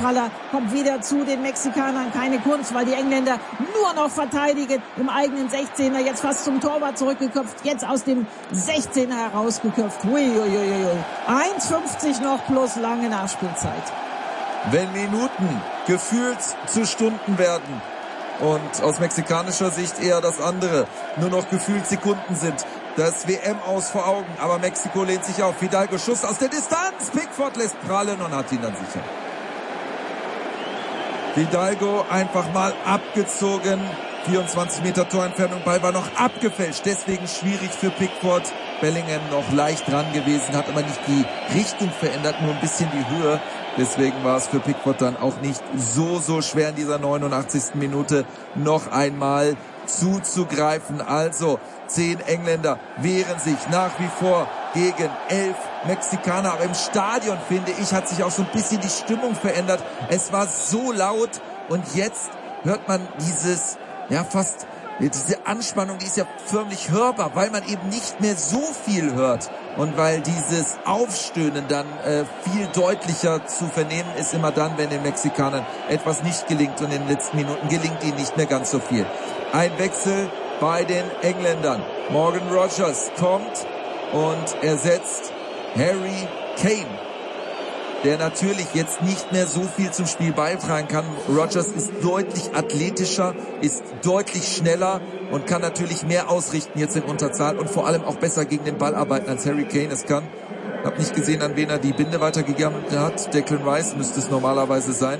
Aufpraller kommt wieder zu den Mexikanern. Keine Kunst, weil die Engländer nur noch verteidigen im eigenen 16er. Jetzt fast zum Torwart zurückgeköpft. Jetzt aus dem 16er herausgeköpft. 1,50 noch plus lange Nachspielzeit. Wenn Minuten gefühlt zu Stunden werden und aus mexikanischer Sicht eher das andere, nur noch gefühlt Sekunden sind, das WM-Aus vor Augen, aber Mexiko lehnt sich auf. Fidalgo, Schuss aus der Distanz, Pickford lässt prallen und hat ihn dann sicher. Fidalgo einfach mal abgezogen, 24 Meter Torentfernung, Ball war noch abgefälscht, deswegen schwierig für Pickford. Bellingham noch leicht dran gewesen, hat aber nicht die Richtung verändert, nur ein bisschen die Höhe. Deswegen war es für Pickford dann auch nicht so schwer in dieser 89. Minute noch einmal zuzugreifen. Also 10 Engländer wehren sich nach wie vor gegen 11 Mexikaner. Aber im Stadion, finde ich, hat sich auch so ein bisschen die Stimmung verändert. Es war so laut und jetzt hört man dieses, ja fast, diese Anspannung, die ist ja förmlich hörbar, weil man eben nicht mehr so viel hört. Und weil dieses Aufstöhnen dann viel deutlicher zu vernehmen ist, immer dann, wenn den Mexikanern etwas nicht gelingt. Und in den letzten Minuten gelingt ihnen nicht mehr ganz so viel. Ein Wechsel bei den Engländern. Morgan Rogers kommt und ersetzt Harry Kane, der natürlich jetzt nicht mehr so viel zum Spiel beitragen kann. Rogers ist deutlich athletischer, ist deutlich schneller und kann natürlich mehr ausrichten jetzt in Unterzahl und vor allem auch besser gegen den Ball arbeiten, als Harry Kane es kann. Hab nicht gesehen, an wen er die Binde weitergegeben hat. Declan Rice müsste es normalerweise sein.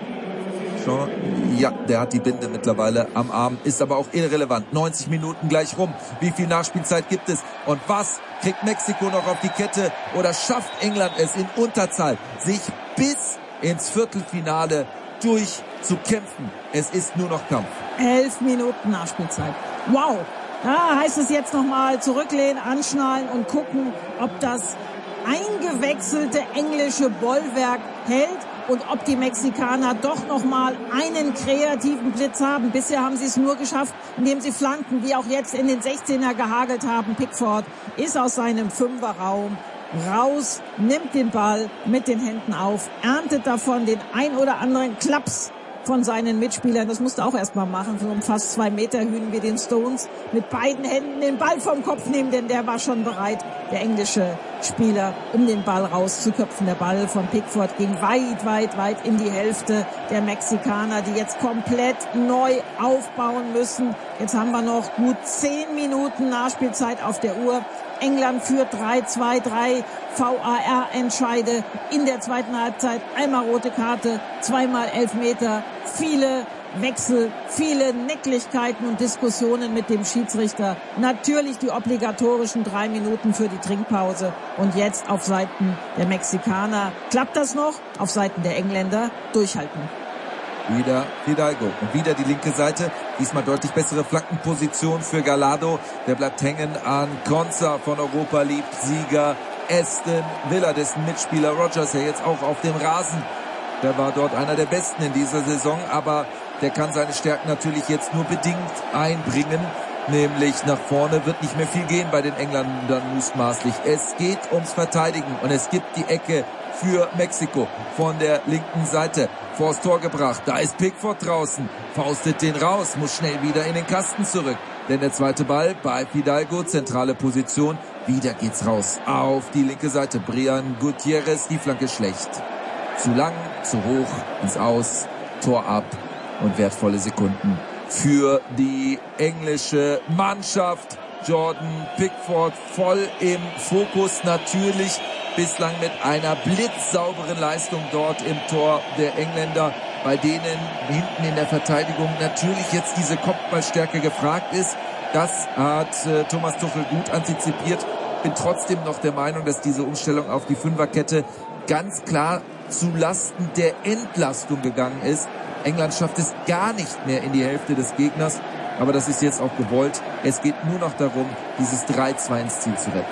Ja, der hat die Binde mittlerweile am Arm, ist aber auch irrelevant. 90 Minuten gleich rum. Wie viel Nachspielzeit gibt es? Und was kriegt Mexiko noch auf die Kette? Oder schafft England es in Unterzahl, sich bis ins Viertelfinale durchzukämpfen? Es ist nur noch Kampf. 11 Minuten Nachspielzeit. Wow. Da heißt es jetzt nochmal zurücklehnen, anschnallen und gucken, ob das eingewechselte englische Bollwerk hält. Und ob die Mexikaner doch noch mal einen kreativen Blitz haben. Bisher haben sie es nur geschafft, indem sie Flanken, wie auch jetzt in den 16er gehagelt haben. Pickford ist aus seinem Fünferraum raus, nimmt den Ball mit den Händen auf, erntet davon den ein oder anderen Klaps von seinen Mitspielern. Das musste auch erstmal machen, so um fast 2 Meter Hünen wie den Stones. Mit beiden Händen den Ball vom Kopf nehmen, denn der war schon bereit, der englische Spieler, um den Ball rauszuköpfen. Der Ball von Pickford ging weit in die Hälfte der Mexikaner, die jetzt komplett neu aufbauen müssen. Jetzt haben wir noch gut 10 Minuten Nachspielzeit auf der Uhr. England führt 3-2, 3 VAR-Entscheide in der zweiten Halbzeit. Einmal rote Karte, zweimal Elfmeter, viele Wechsel, viele Nicklichkeiten und Diskussionen mit dem Schiedsrichter. Natürlich die obligatorischen 3 Minuten für die Trinkpause. Und jetzt auf Seiten der Mexikaner. Klappt das noch? Auf Seiten der Engländer durchhalten. Wieder Fidalgo und wieder die linke Seite. Diesmal deutlich bessere Flankenposition für Gallardo. Der bleibt hängen an Konza von Europa League Sieger Aston Villa, dessen Mitspieler Rogers ja jetzt auch auf dem Rasen. Der war dort einer der Besten in dieser Saison, aber der kann seine Stärken natürlich jetzt nur bedingt einbringen. Nämlich nach vorne wird nicht mehr viel gehen bei den Engländern mutmaßlich. Es geht ums Verteidigen und es gibt die Ecke für Mexiko von der linken Seite. Vors Tor gebracht, da ist Pickford draußen, faustet den raus, muss schnell wieder in den Kasten zurück. Denn der zweite Ball bei Fidalgo, zentrale Position, wieder geht's raus auf die linke Seite. Brian Gutierrez, die Flanke schlecht. Zu lang, zu hoch, ins Aus, Tor ab und wertvolle Sekunden für die englische Mannschaft. Jordan Pickford voll im Fokus natürlich. Bislang mit einer blitzsauberen Leistung dort im Tor der Engländer, bei denen hinten in der Verteidigung natürlich jetzt diese Kopfballstärke gefragt ist. Das hat Thomas Tuchel gut antizipiert. Bin trotzdem noch der Meinung, dass diese Umstellung auf die Fünferkette ganz klar zu Lasten der Entlastung gegangen ist. England schafft es gar nicht mehr in die Hälfte des Gegners, aber das ist jetzt auch gewollt. Es geht nur noch darum, dieses 3-2 ins Ziel zu retten.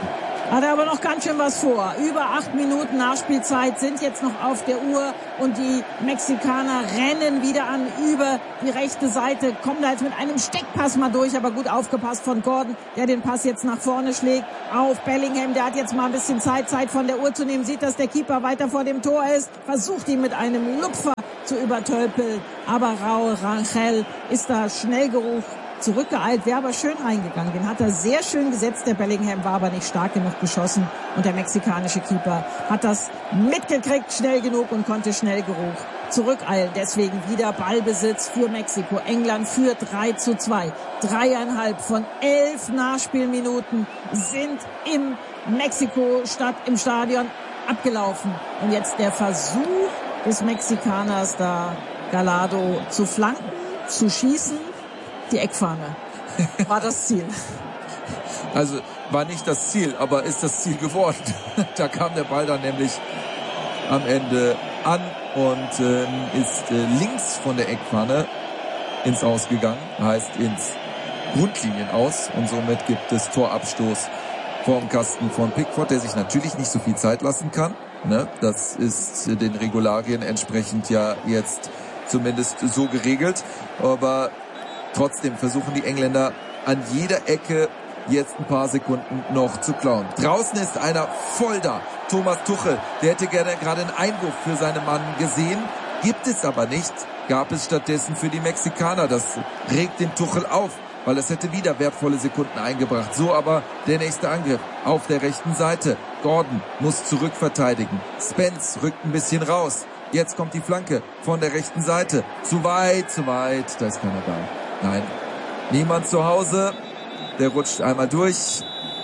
Hat er aber noch ganz schön was vor. Über 8 Minuten Nachspielzeit sind jetzt noch auf der Uhr und die Mexikaner rennen wieder an über die rechte Seite, kommen da jetzt mit einem Steckpass mal durch, aber gut aufgepasst von Gordon, der den Pass jetzt nach vorne schlägt auf Bellingham. Der hat jetzt mal ein bisschen Zeit von der Uhr zu nehmen, sieht, dass der Keeper weiter vor dem Tor ist, versucht ihn mit einem Lupfer zu übertölpeln, aber Raúl Rangel ist da schnell zurückgeeilt, wäre aber schön reingegangen. Den hat er sehr schön gesetzt. Der Bellingham war aber nicht stark genug geschossen. Und der mexikanische Keeper hat das mitgekriegt, schnell genug und konnte schnell zurückeilen. Deswegen wieder Ballbesitz für Mexiko. England führt 3:2. 3,5 von 11 Nachspielminuten sind im Mexiko-Stadt im Stadion abgelaufen. Und jetzt der Versuch des Mexikaners, da Gallardo zu flanken, zu schießen. Die Eckfahne war das Ziel. Also war nicht das Ziel, aber ist das Ziel geworden. Da kam der Ball dann nämlich am Ende an und ist links von der Eckfahne ins Aus gegangen, heißt ins Grundlinien-Aus, und somit gibt es Torabstoß vorm Kasten von Pickford, der sich natürlich nicht so viel Zeit lassen kann. Ne? Das ist den Regularien entsprechend ja jetzt zumindest so geregelt, aber trotzdem versuchen die Engländer an jeder Ecke jetzt ein paar Sekunden noch zu klauen. Draußen ist einer voll da. Thomas Tuchel, der hätte gerne gerade einen Einwurf für seinen Mann gesehen. Gibt es aber nicht. Gab es stattdessen für die Mexikaner. Das regt den Tuchel auf, weil es hätte wieder wertvolle Sekunden eingebracht. So aber der nächste Angriff auf der rechten Seite. Gordon muss zurückverteidigen. Spence rückt ein bisschen raus. Jetzt kommt die Flanke von der rechten Seite. Zu weit. Da ist keiner da. Nein, niemand zu Hause. Der rutscht einmal durch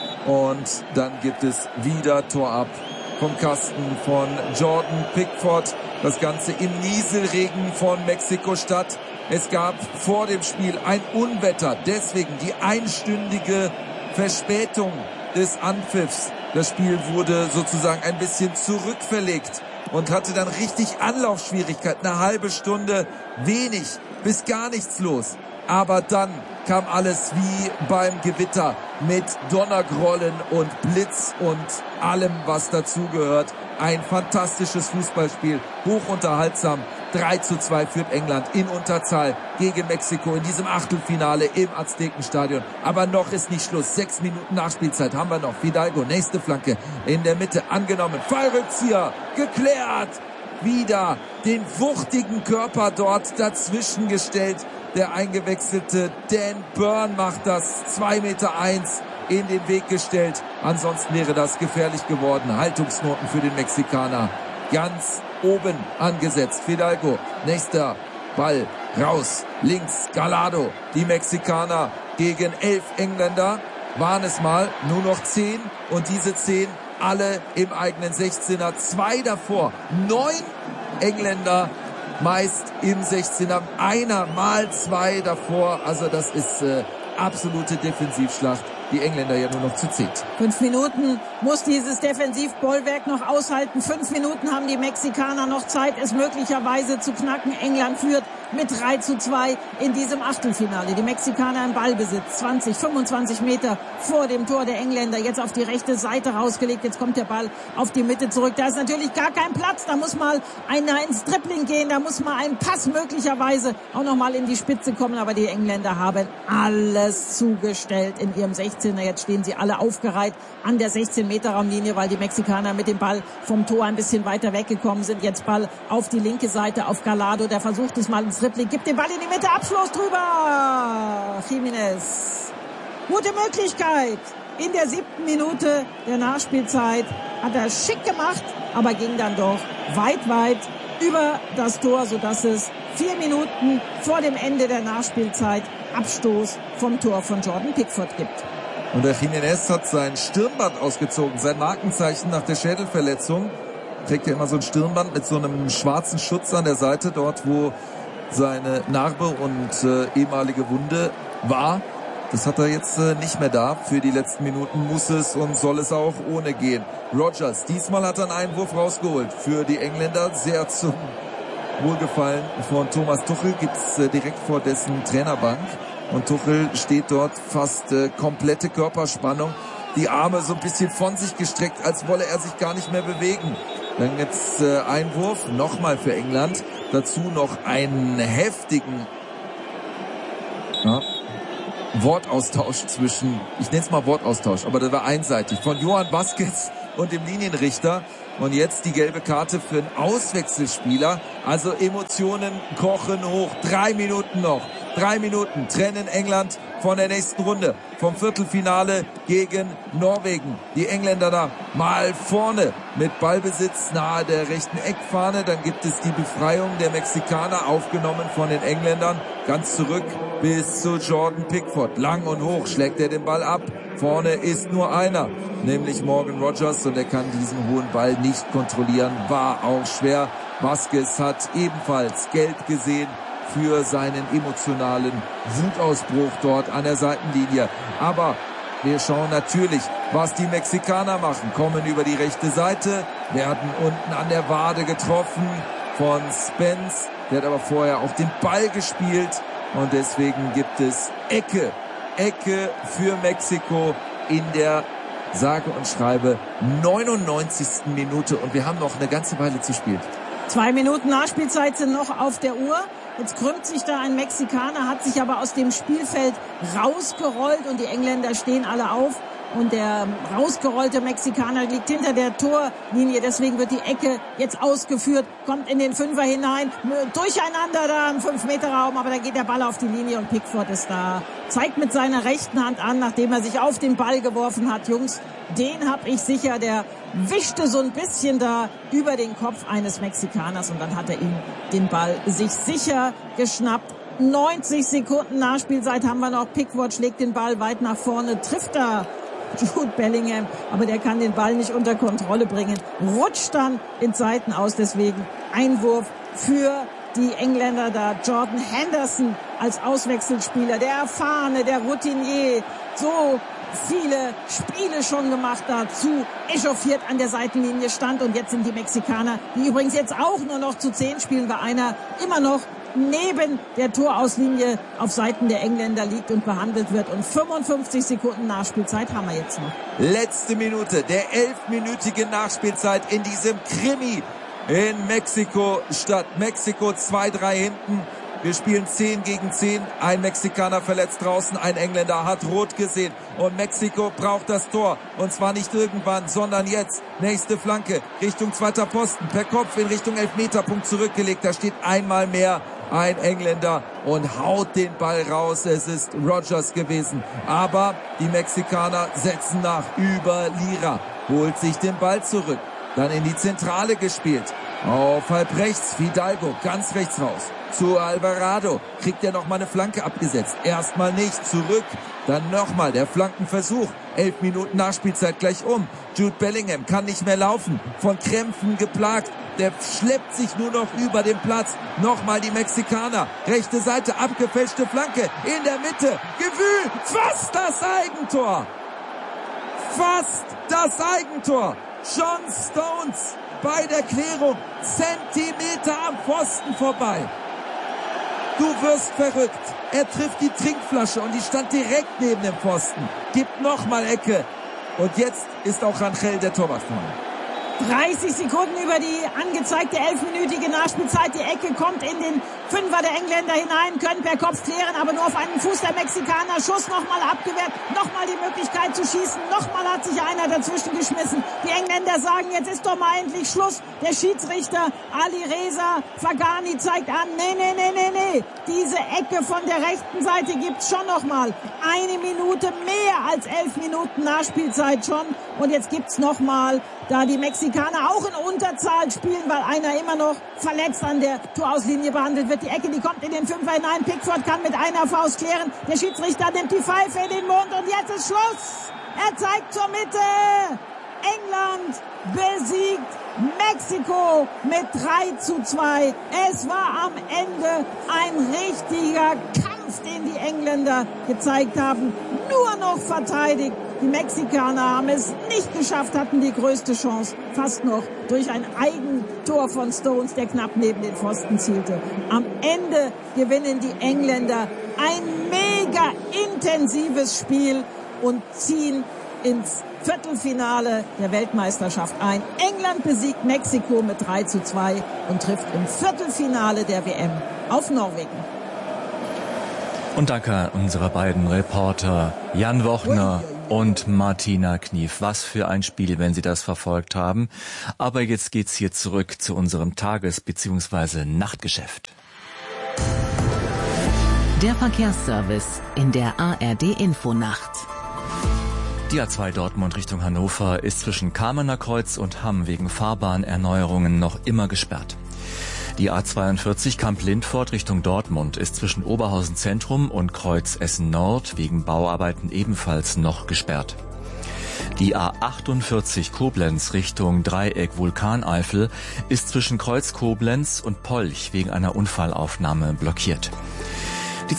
und dann gibt es wieder Tor ab vom Kasten von Jordan Pickford. Das Ganze im Nieselregen von Mexiko-Stadt. Es gab vor dem Spiel ein Unwetter, deswegen die einstündige Verspätung des Anpfiffs. Das Spiel wurde sozusagen ein bisschen zurückverlegt und hatte dann richtig Anlaufschwierigkeiten. Eine halbe Stunde wenig bis gar nichts los. Aber dann kam alles wie beim Gewitter mit Donnergrollen und Blitz und allem, was dazugehört. Ein fantastisches Fußballspiel, hochunterhaltsam. 3:2 führt England in Unterzahl gegen Mexiko in diesem Achtelfinale im Aztekenstadion. Aber noch ist nicht Schluss. 6 Minuten Nachspielzeit haben wir noch. Fidalgo, nächste Flanke in der Mitte angenommen. Fallrückzieher, geklärt. Wieder den wuchtigen Körper dort dazwischen gestellt. Der eingewechselte Dan Burn macht das. 2,1 Meter in den Weg gestellt. Ansonsten wäre das gefährlich geworden. Haltungsnoten für den Mexikaner ganz oben angesetzt. Fidalgo, nächster Ball raus. Links Gallardo. Die Mexikaner gegen 11 Engländer. Waren es mal nur noch 10. Und diese 10 alle im eigenen 16er. 2 davor. 9 Engländer meist im 16er. Einer mal 2 davor. Also das ist absolute Defensivschlacht. Die Engländer ja nur noch zu 10. 5 Minuten muss dieses Defensivbollwerk noch aushalten. 5 Minuten haben die Mexikaner noch Zeit, es möglicherweise zu knacken. England führt mit 3:2 in diesem Achtelfinale. Die Mexikaner im Ballbesitz. 20, 25 Meter vor dem Tor der Engländer. Jetzt auf die rechte Seite rausgelegt. Jetzt kommt der Ball auf die Mitte zurück. Da ist natürlich gar kein Platz. Da muss mal einer ins Dribbling gehen. Da muss mal ein Pass möglicherweise auch noch mal in die Spitze kommen. Aber die Engländer haben alles zugestellt in ihrem 16er. Jetzt stehen sie alle aufgereiht an der 16-Meter-Raumlinie, weil die Mexikaner mit dem Ball vom Tor ein bisschen weiter weggekommen sind. Jetzt Ball auf die linke Seite auf Gallardo. Der versucht es mal ins Dribbling. Gibt den Ball in die Mitte. Abschluss drüber. Jiménez. Gute Möglichkeit. In der 7. Minute der Nachspielzeit hat er schick gemacht, aber ging dann doch weit über das Tor, sodass es 4 Minuten vor dem Ende der Nachspielzeit Abstoß vom Tor von Jordan Pickford gibt. Und der Jiménez hat sein Stirnband ausgezogen, sein Markenzeichen nach der Schädelverletzung. Trägt ja immer so ein Stirnband mit so einem schwarzen Schutz an der Seite, dort wo seine Narbe und ehemalige Wunde war. Das hat er jetzt nicht mehr da. Für die letzten Minuten muss es und soll es auch ohne gehen. Rodgers, diesmal hat er einen Einwurf rausgeholt. Für die Engländer sehr zum Wohlgefallen von Thomas Tuchel, gibt's direkt vor dessen Trainerbank. Und Tuchel steht dort fast komplette Körperspannung. die Arme so ein bisschen von sich gestreckt, als wolle er sich gar nicht mehr bewegen. Dann gibt's Einwurf, nochmal für England. Dazu noch einen heftigen Wortaustausch zwischen, ich nenne es mal Wortaustausch, aber das war einseitig, von Johan Vazquez und dem Linienrichter. Und jetzt die gelbe Karte für einen Auswechselspieler. Also Emotionen kochen hoch. 3 Minuten noch. 3 Minuten trennen England von der nächsten Runde. Vom Viertelfinale gegen Norwegen. Die Engländer da mal vorne mit Ballbesitz nahe der rechten Eckfahne. Dann gibt es die Befreiung der Mexikaner, aufgenommen von den Engländern. Ganz zurück bis zu Jordan Pickford. Lang und hoch schlägt er den Ball ab. Vorne ist nur einer, nämlich Morgan Rogers, und er kann diesen hohen Ball nicht kontrollieren. War auch schwer. Vazquez hat ebenfalls gelb gesehen für seinen emotionalen Wutausbruch dort an der Seitenlinie. Aber wir schauen natürlich, was die Mexikaner machen. Kommen über die rechte Seite, werden unten an der Wade getroffen von Spence. Der hat aber vorher auch den Ball gespielt und deswegen gibt es Ecke für Mexiko in der sage und schreibe 99. Minute und wir haben noch eine ganze Weile zu spielen. 2 Minuten Nachspielzeit sind noch auf der Uhr. Jetzt krümmt sich da ein Mexikaner, hat sich aber aus dem Spielfeld rausgerollt und die Engländer stehen alle auf. Und der rausgerollte Mexikaner liegt hinter der Torlinie. Deswegen wird die Ecke jetzt ausgeführt, kommt in den Fünfer hinein. Durcheinander da im 5-Meter-Raum, aber da geht der Ball auf die Linie und Pickford ist da. Zeigt mit seiner rechten Hand an, nachdem er sich auf den Ball geworfen hat. Jungs, den hab ich sicher. Der wischte so ein bisschen da über den Kopf eines Mexikaners und dann hat er ihm den Ball sich sicher geschnappt. 90 Sekunden Nachspielzeit haben wir noch. Pickford schlägt den Ball weit nach vorne, trifft da Jude Bellingham, aber der kann den Ball nicht unter Kontrolle bringen, rutscht dann in Seiten aus, deswegen Einwurf für die Engländer da. Jordan Henderson als Auswechselspieler, der erfahrene, der Routinier, so viele Spiele schon gemacht dazu, echauffiert an der Seitenlinie stand und jetzt sind die Mexikaner, die übrigens jetzt auch nur noch zu 10 spielen, weil einer immer noch neben der Torauslinie auf Seiten der Engländer liegt und behandelt wird. Und 55 Sekunden Nachspielzeit haben wir jetzt noch. Letzte Minute der 11-minütigen Nachspielzeit in diesem Krimi in Mexiko-Stadt. Mexiko 2-3 hinten. Wir spielen 10 gegen 10. Ein Mexikaner verletzt draußen, ein Engländer hat rot gesehen. Und Mexiko braucht das Tor. Und zwar nicht irgendwann, sondern jetzt. Nächste Flanke Richtung zweiter Posten. Per Kopf in Richtung Elfmeterpunkt zurückgelegt. Da steht einmal mehr ein Engländer und haut den Ball raus. Es ist Rogers gewesen. Aber die Mexikaner setzen nach über Lira. Holt sich den Ball zurück. Dann in die Zentrale gespielt. Auf halb rechts Fidalgo, ganz rechts raus. Zu Alvarado. Kriegt er nochmal eine Flanke abgesetzt. Erstmal nicht. Zurück. Dann nochmal der Flankenversuch. 11 Minuten Nachspielzeit gleich um. Jude Bellingham kann nicht mehr laufen. Von Krämpfen geplagt. Der schleppt sich nur noch über den Platz. Nochmal die Mexikaner. Rechte Seite, abgefälschte Flanke. In der Mitte. Gewühl. Fast das Eigentor. Fast das Eigentor. John Stones bei der Klärung. Zentimeter am Pfosten vorbei. Du wirst verrückt. Er trifft die Trinkflasche und die stand direkt neben dem Pfosten. Gibt nochmal Ecke. Und jetzt ist auch Rangel der Torwart vorne. 30 Sekunden über die angezeigte 11-minütige Nachspielzeit. Die Ecke kommt in den Fünfer der Engländer hinein, können per Kopf klären, aber nur auf einen Fuß der Mexikaner. Schuss nochmal abgewehrt, nochmal die Möglichkeit zu schießen. Nochmal hat sich einer dazwischen geschmissen. Die Engländer sagen, jetzt ist doch mal endlich Schluss. Der Schiedsrichter Ali Reza Fagani zeigt an, nee. Diese Ecke von der rechten Seite gibt's schon nochmal. 1 Minute mehr als 11 Minuten Nachspielzeit schon. Und jetzt gibt's nochmal, da die Mexikaner auch in Unterzahl spielen, weil einer immer noch verletzt an der Torauslinie behandelt wird. Die Ecke, die kommt in den Fünfer hinein. Pickford kann mit einer Faust klären. Der Schiedsrichter nimmt die Pfeife in den Mund und jetzt ist Schluss. Er zeigt zur Mitte. England besiegt Mexiko mit 3:2. Es war am Ende ein richtiger Kampf, den die Engländer gezeigt haben. Nur noch verteidigt. Die Mexikaner haben es nicht geschafft, hatten die größte Chance. Fast noch durch ein Eigentor von Stones, der knapp neben den Pfosten zielte. Am Ende gewinnen die Engländer ein mega intensives Spiel und ziehen ins Viertelfinale der Weltmeisterschaft ein. England besiegt Mexiko mit 3:2 und trifft im Viertelfinale der WM auf Norwegen. Und danke an unsere beiden Reporter Jan Wochner und Martina Knief. Was für ein Spiel, wenn Sie das verfolgt haben. Aber jetzt geht's hier zurück zu unserem Tages- bzw. Nachtgeschäft. Der Verkehrsservice in der ARD-Infonacht. Die A2 Dortmund Richtung Hannover ist zwischen Kamener Kreuz und Hamm wegen Fahrbahnerneuerungen noch immer gesperrt. Die A42 Kamp-Lindfort Richtung Dortmund ist zwischen Oberhausen Zentrum und Kreuz Essen Nord wegen Bauarbeiten ebenfalls noch gesperrt. Die A48 Koblenz Richtung Dreieck Vulkaneifel ist zwischen Kreuz Koblenz und Polch wegen einer Unfallaufnahme blockiert. Die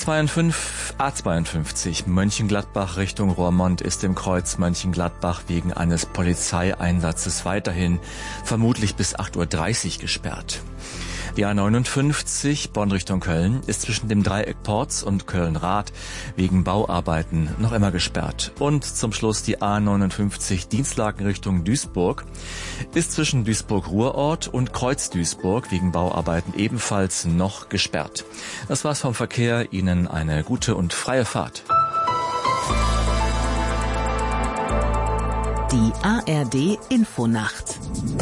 A52 Mönchengladbach Richtung Roermond ist im Kreuz Mönchengladbach wegen eines Polizeieinsatzes weiterhin vermutlich bis 8:30 Uhr gesperrt. Die A59 Bonn Richtung Köln ist zwischen dem Dreieck Porz und Köln-Rath wegen Bauarbeiten noch immer gesperrt. Und zum Schluss die A59 Dienstlaken Richtung Duisburg ist zwischen Duisburg-Ruhrort und Kreuz-Duisburg wegen Bauarbeiten ebenfalls noch gesperrt. Das war's vom Verkehr. Ihnen eine gute und freie Fahrt. Die ARD Infonacht.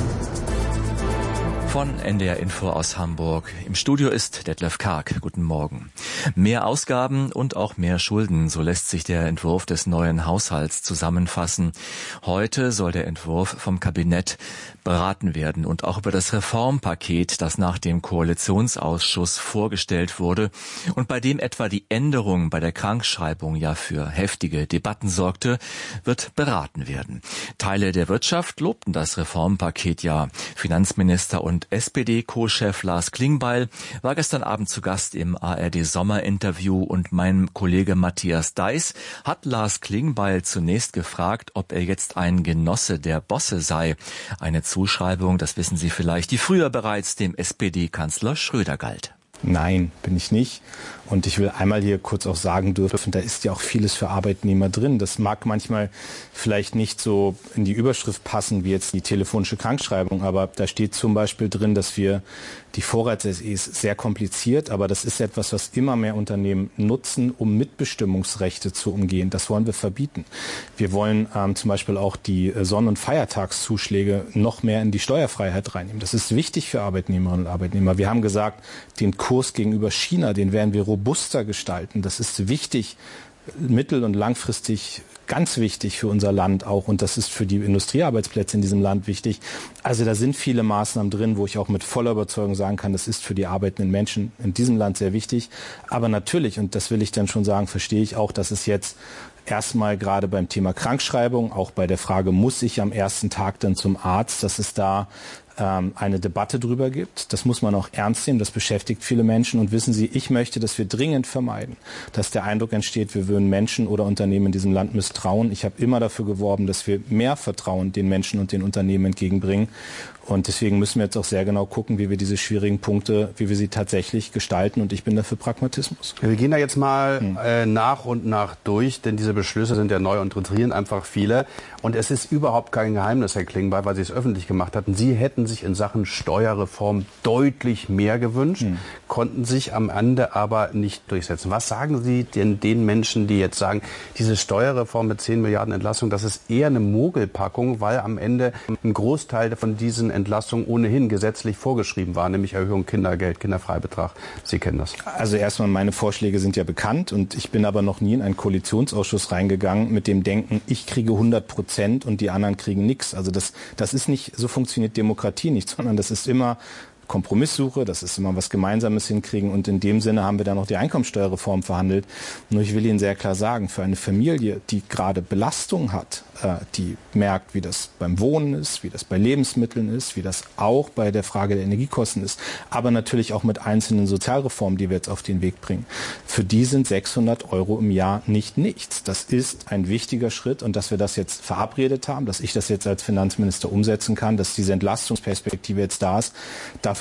Von NDR Info aus Hamburg. Im Studio ist Detlef Karg. Guten Morgen. Mehr Ausgaben und auch mehr Schulden, so lässt sich der Entwurf des neuen Haushalts zusammenfassen. Heute soll der Entwurf vom Kabinett beraten werden und auch über das Reformpaket, das nach dem Koalitionsausschuss vorgestellt wurde und bei dem etwa die Änderung bei der Krankschreibung ja für heftige Debatten sorgte, wird beraten werden. Teile der Wirtschaft lobten das Reformpaket ja. Finanzminister und SPD-Co-Chef Lars Klingbeil war gestern Abend zu Gast im ARD-Sommerinterview und mein Kollege Matthias Deiß hat Lars Klingbeil zunächst gefragt, ob er jetzt ein Genosse der Bosse sei. Eine Zuschreibung, das wissen Sie vielleicht, die früher bereits dem SPD-Kanzler Schröder galt. Nein, bin ich nicht. Und ich will einmal hier kurz auch sagen dürfen, da ist ja auch vieles für Arbeitnehmer drin. Das mag manchmal vielleicht nicht so in die Überschrift passen wie jetzt die telefonische Krankschreibung, aber da steht zum Beispiel drin, dass wir die Vorrats-SE ist sehr kompliziert, aber das ist etwas, was immer mehr Unternehmen nutzen, um Mitbestimmungsrechte zu umgehen. Das wollen wir verbieten. Wir wollen zum Beispiel auch die Sonn- und Feiertagszuschläge noch mehr in die Steuerfreiheit reinnehmen. Das ist wichtig für Arbeitnehmerinnen und Arbeitnehmer. Wir haben gesagt, den Kurs gegenüber China, den werden wir robuster gestalten. Das ist wichtig, mittel- und langfristig ganz wichtig für unser Land auch, und das ist für die Industriearbeitsplätze in diesem Land wichtig. Also da sind viele Maßnahmen drin, wo ich auch mit voller Überzeugung sagen kann, das ist für die arbeitenden Menschen in diesem Land sehr wichtig. Aber natürlich, und das will ich dann schon sagen, verstehe ich auch, dass es jetzt erstmal gerade beim Thema Krankschreibung, auch bei der Frage, muss ich am ersten Tag dann zum Arzt, dass es da eine Debatte drüber gibt. Das muss man auch ernst nehmen. Das beschäftigt viele Menschen. Und wissen Sie, ich möchte, dass wir dringend vermeiden, dass der Eindruck entsteht, wir würden Menschen oder Unternehmen in diesem Land misstrauen. Ich habe immer dafür geworben, dass wir mehr Vertrauen den Menschen und den Unternehmen entgegenbringen. Und deswegen müssen wir jetzt auch sehr genau gucken, wie wir diese schwierigen Punkte, wie wir sie tatsächlich gestalten. Und ich bin dafür Pragmatismus. Wir gehen da jetzt mal nach und nach durch, denn diese Beschlüsse sind ja neu und interessieren einfach viele. Und es ist überhaupt kein Geheimnis, Herr Klingbeil, weil Sie es öffentlich gemacht hatten. Sie hätten sich in Sachen Steuerreform deutlich mehr gewünscht, konnten sich am Ende aber nicht durchsetzen. Was sagen Sie denn den Menschen, die jetzt sagen, diese Steuerreform mit 10 Milliarden Entlassung, das ist eher eine Mogelpackung, weil am Ende ein Großteil von diesen Entlassungen ohnehin gesetzlich vorgeschrieben war, nämlich Erhöhung Kindergeld, Kinderfreibetrag. Sie kennen das. Also erstmal, meine Vorschläge sind ja bekannt und ich bin aber noch nie in einen Koalitionsausschuss reingegangen mit dem Denken, ich kriege 100% und die anderen kriegen nichts. Also das ist nicht, so funktioniert Demokratie nicht, sondern das ist immer Kompromisssuche, das ist immer was Gemeinsames hinkriegen, und in dem Sinne haben wir dann noch die Einkommensteuerreform verhandelt. Nur ich will Ihnen sehr klar sagen, für eine Familie, die gerade Belastung hat, die merkt, wie das beim Wohnen ist, wie das bei Lebensmitteln ist, wie das auch bei der Frage der Energiekosten ist, aber natürlich auch mit einzelnen Sozialreformen, die wir jetzt auf den Weg bringen. Für die sind 600 € im Jahr nicht nichts. Das ist ein wichtiger Schritt, und dass wir das jetzt verabredet haben, dass ich das jetzt als Finanzminister umsetzen kann, dass diese Entlastungsperspektive jetzt da ist, dafür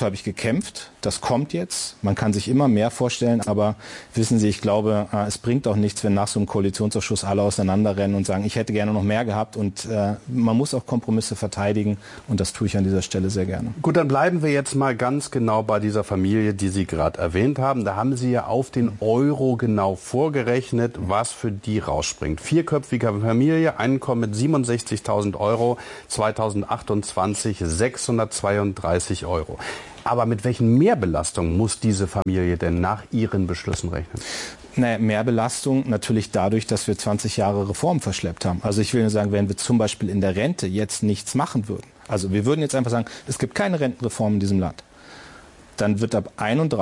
Dafür habe ich gekämpft. Das kommt jetzt. Man kann sich immer mehr vorstellen. Aber wissen Sie, ich glaube, es bringt auch nichts, wenn nach so einem Koalitionsausschuss alle auseinanderrennen und sagen, ich hätte gerne noch mehr gehabt. Und man muss auch Kompromisse verteidigen. Und das tue ich an dieser Stelle sehr gerne. Gut, dann bleiben wir jetzt mal ganz genau bei dieser Familie, die Sie gerade erwähnt haben. Da haben Sie ja auf den Euro genau vorgerechnet, was für die rausspringt. 4-köpfige Familie, Einkommen mit 67.000 Euro, 2028 632 Euro. Aber mit welchen Mehrbelastungen muss diese Familie denn nach Ihren Beschlüssen rechnen? Naja, Mehrbelastung natürlich dadurch, dass wir 20 Jahre Reformen verschleppt haben. Also ich will nur sagen, wenn wir zum Beispiel in der Rente jetzt nichts machen würden, also wir würden jetzt einfach sagen, es gibt keine Rentenreform in diesem Land, dann wird ab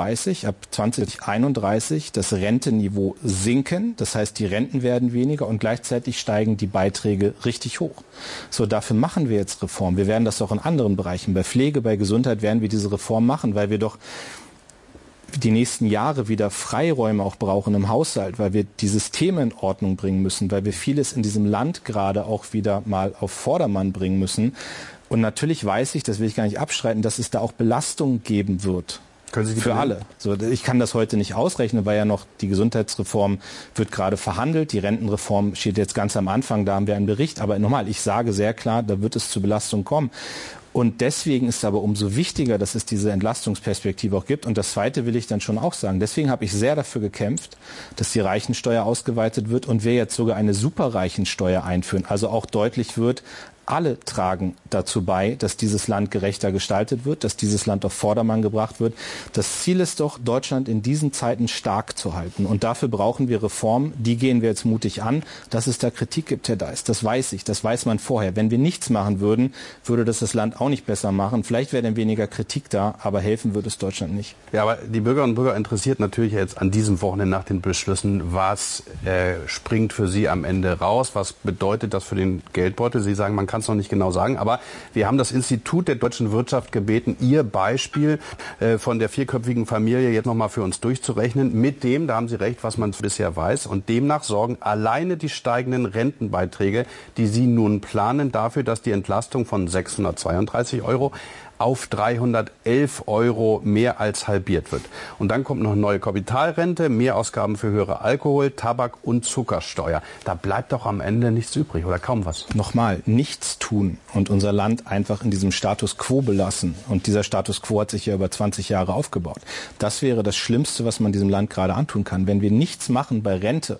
2031 das Rentenniveau sinken. Das heißt, die Renten werden weniger und gleichzeitig steigen die Beiträge richtig hoch. So, dafür machen wir jetzt Reformen. Wir werden das auch in anderen Bereichen. Bei Pflege, bei Gesundheit werden wir diese Reform machen, weil wir doch die nächsten Jahre wieder Freiräume auch brauchen im Haushalt, weil wir die Systeme in Ordnung bringen müssen, weil wir vieles in diesem Land gerade auch wieder mal auf Vordermann bringen müssen. Und natürlich weiß ich, das will ich gar nicht abstreiten, dass es da auch Belastungen geben wird. Können Sie die für alle. So, ich kann das heute nicht ausrechnen, weil ja noch die Gesundheitsreform wird gerade verhandelt. Die Rentenreform steht jetzt ganz am Anfang, da haben wir einen Bericht. Aber nochmal, ich sage sehr klar, da wird es zu Belastungen kommen. Und deswegen ist es aber umso wichtiger, dass es diese Entlastungsperspektive auch gibt. Und das Zweite will ich dann schon auch sagen. Deswegen habe ich sehr dafür gekämpft, dass die Reichensteuer ausgeweitet wird und wir jetzt sogar eine Superreichensteuer einführen. Also auch deutlich wird, alle tragen dazu bei, dass dieses Land gerechter gestaltet wird, dass dieses Land auf Vordermann gebracht wird. Das Ziel ist doch, Deutschland in diesen Zeiten stark zu halten. Und dafür brauchen wir Reformen. Die gehen wir jetzt mutig an. Dass es da Kritik gibt, Herr Deist, das weiß ich. Das weiß man vorher. Wenn wir nichts machen würden, würde das Land auch nicht besser machen. Vielleicht wäre dann weniger Kritik da, aber helfen würde es Deutschland nicht. Ja, aber die Bürgerinnen und Bürger interessiert natürlich jetzt an diesem Wochenende nach den Beschlüssen, was springt für Sie am Ende raus? Was bedeutet das für den Geldbeutel? Sie sagen, man kann es noch nicht genau sagen, aber wir haben das Institut der deutschen Wirtschaft gebeten, Ihr Beispiel von der 4-köpfigen Familie jetzt nochmal für uns durchzurechnen. Mit dem, da haben Sie recht, was man bisher weiß. Und demnach sorgen alleine die steigenden Rentenbeiträge, die Sie nun planen, dafür, dass die Entlastung von 632 Euro auf 311 Euro mehr als halbiert wird. Und dann kommt noch neue Kapitalrente, Mehrausgaben für höhere Alkohol-, Tabak- und Zuckersteuer. Da bleibt doch am Ende nichts übrig oder kaum was. Nochmal, nichts tun und unser Land einfach in diesem Status quo belassen. Und dieser Status quo hat sich ja über 20 Jahre aufgebaut. Das wäre das Schlimmste, was man diesem Land gerade antun kann. Wenn wir nichts machen bei Rente,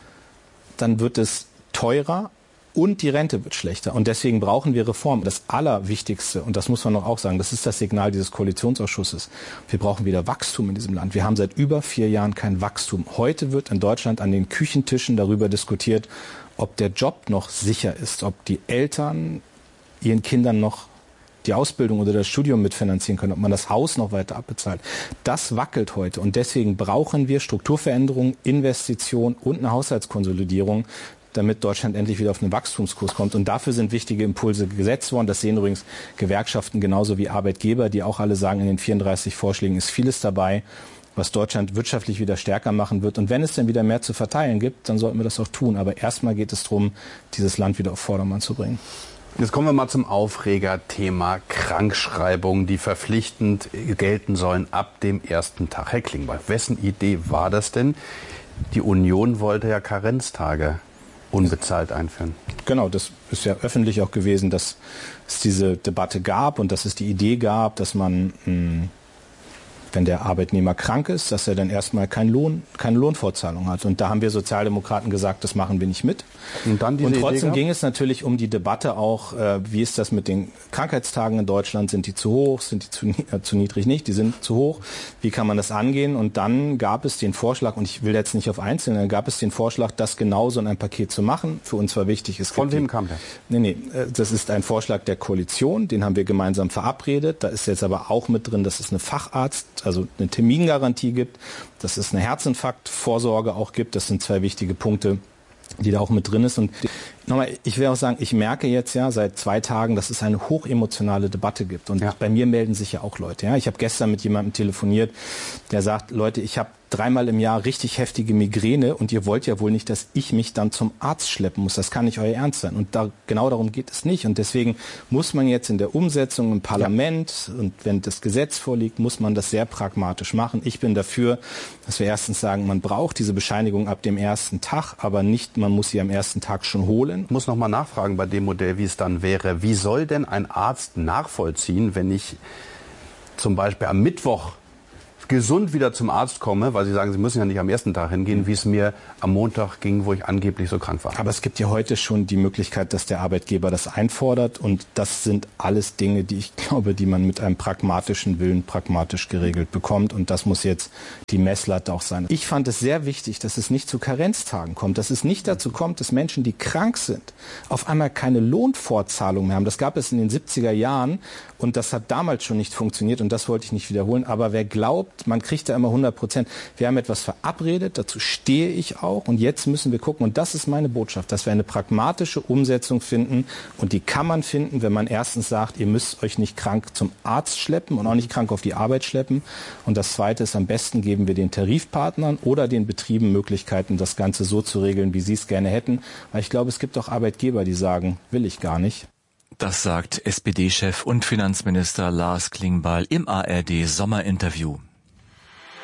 dann wird es teurer. Und die Rente wird schlechter. Und deswegen brauchen wir Reformen. Das Allerwichtigste, und das muss man noch auch sagen, das ist das Signal dieses Koalitionsausschusses. Wir brauchen wieder Wachstum in diesem Land. Wir haben seit über 4 Jahren kein Wachstum. Heute wird in Deutschland an den Küchentischen darüber diskutiert, ob der Job noch sicher ist, ob die Eltern ihren Kindern noch die Ausbildung oder das Studium mitfinanzieren können, ob man das Haus noch weiter abbezahlt. Das wackelt heute. Und deswegen brauchen wir Strukturveränderungen, Investitionen und eine Haushaltskonsolidierung, damit Deutschland endlich wieder auf einen Wachstumskurs kommt. Und dafür sind wichtige Impulse gesetzt worden. Das sehen übrigens Gewerkschaften genauso wie Arbeitgeber, die auch alle sagen, in den 34 Vorschlägen ist vieles dabei, was Deutschland wirtschaftlich wieder stärker machen wird. Und wenn es dann wieder mehr zu verteilen gibt, dann sollten wir das auch tun. Aber erstmal geht es darum, dieses Land wieder auf Vordermann zu bringen. Jetzt kommen wir mal zum Aufregerthema Krankschreibungen, die verpflichtend gelten sollen ab dem ersten Tag. Herr Klingbeil, wessen Idee war das denn? Die Union wollte ja Karenztage unbezahlt einführen. Genau, das ist ja öffentlich auch gewesen, dass es diese Debatte gab und dass es die Idee gab, dass man, wenn der Arbeitnehmer krank ist, dass er dann erstmal keine Lohnfortzahlung hat. Und da haben wir Sozialdemokraten gesagt, das machen wir nicht mit. Und trotzdem ging es natürlich um die Debatte auch, wie ist das mit den Krankheitstagen in Deutschland? Sind die zu hoch? Sind die zu niedrig? Nicht, die sind zu hoch. Wie kann man das angehen? Und dann gab es den Vorschlag, und ich will jetzt nicht auf Einzelne, dann gab es den Vorschlag, das genauso in ein Paket zu machen. Für uns war wichtig, Von wem kam der? Nee, das ist ein Vorschlag der Koalition, den haben wir gemeinsam verabredet. Da ist jetzt aber auch mit drin, dass es also eine Termingarantie gibt, dass es eine Herzinfarktvorsorge auch gibt. Das sind 2 wichtige Punkte, die da auch mit drin ist. Und Nochmal, ich will auch sagen, ich merke jetzt ja seit 2 Tagen, dass es eine hochemotionale Debatte gibt. Und bei mir melden sich ja auch Leute. Ja? Ich habe gestern mit jemandem telefoniert, der sagt, Leute, ich habe 3-mal im Jahr richtig heftige Migräne und ihr wollt ja wohl nicht, dass ich mich dann zum Arzt schleppen muss. Das kann nicht euer Ernst sein. Und genau darum geht es nicht. Und deswegen muss man jetzt in der Umsetzung im Parlament und wenn das Gesetz vorliegt, muss man das sehr pragmatisch machen. Ich bin dafür, dass wir erstens sagen, man braucht diese Bescheinigung ab dem ersten Tag, aber nicht, man muss sie am ersten Tag schon holen. Ich muss noch mal nachfragen bei dem Modell, wie es dann wäre. Wie soll denn ein Arzt nachvollziehen, wenn ich zum Beispiel am Mittwoch gesund wieder zum Arzt komme, weil Sie sagen, Sie müssen ja nicht am ersten Tag hingehen, wie es mir am Montag ging, wo ich angeblich so krank war. Aber es gibt ja heute schon die Möglichkeit, dass der Arbeitgeber das einfordert und das sind alles Dinge, die ich glaube, die man mit einem pragmatischen Willen pragmatisch geregelt bekommt und das muss jetzt die Messlatte auch sein. Ich fand es sehr wichtig, dass es nicht zu Karenztagen kommt, dass es nicht dazu kommt, dass Menschen, die krank sind, auf einmal keine Lohnfortzahlung mehr haben. Das gab es in den 70er Jahren und das hat damals schon nicht funktioniert und das wollte ich nicht wiederholen. Aber wer glaubt, man kriegt da immer 100%. Wir haben etwas verabredet, dazu stehe ich auch und jetzt müssen wir gucken und das ist meine Botschaft, dass wir eine pragmatische Umsetzung finden und die kann man finden, wenn man erstens sagt, ihr müsst euch nicht krank zum Arzt schleppen und auch nicht krank auf die Arbeit schleppen und das Zweite ist, am besten geben wir den Tarifpartnern oder den Betrieben Möglichkeiten, das Ganze so zu regeln, wie sie es gerne hätten, weil ich glaube, es gibt auch Arbeitgeber, die sagen, will ich gar nicht. Das sagt SPD-Chef und Finanzminister Lars Klingbeil im ARD-Sommerinterview.